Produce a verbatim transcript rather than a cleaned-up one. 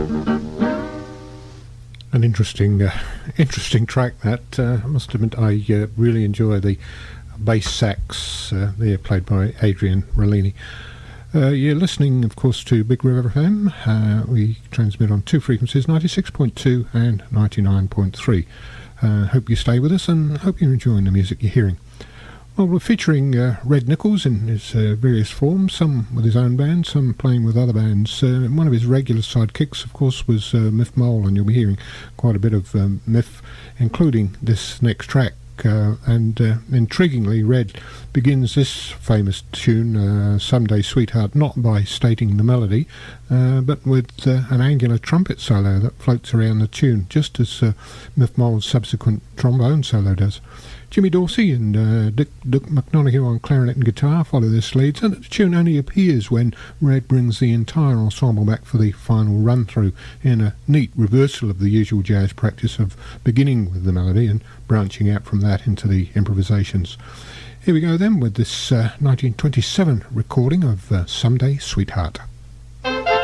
An interesting, uh, interesting track that. Uh, I must admit, I uh, really enjoy the bass sax uh, there, played by Adrian Rollini. Uh, you're listening, of course, to Big River F M. Uh, we transmit on two frequencies, ninety-six point two and ninety-nine point three. Uh, hope you stay with us and hope you're enjoying the music you're hearing. Well, we're featuring uh, Red Nichols in his uh, various forms, some with his own band, some playing with other bands. Uh, one of his regular sidekicks, of course, was uh, Miff Mole, and you'll be hearing quite a bit of um, Miff, including this next track. Uh, and uh, intriguingly, Red begins this famous tune, uh, Someday Sweetheart, not by stating the melody, uh, but with uh, an angular trumpet solo that floats around the tune, just as uh, Miff Mole's subsequent trombone solo does. Jimmy Dorsey and uh, Dick, Dick McNonaghy on clarinet and guitar follow this lead, and the tune only appears when Red brings the entire ensemble back for the final run-through in a neat reversal of the usual jazz practice of beginning with the melody and branching out from that into the improvisations. Here we go then with this uh, nineteen twenty-seven recording of uh, Someday Sweetheart.